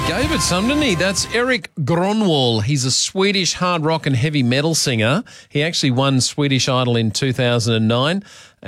gave it some, didn't he? That's Erik Grönwall. He's a Swedish hard rock and heavy metal singer. He actually won Swedish Idol in 2009.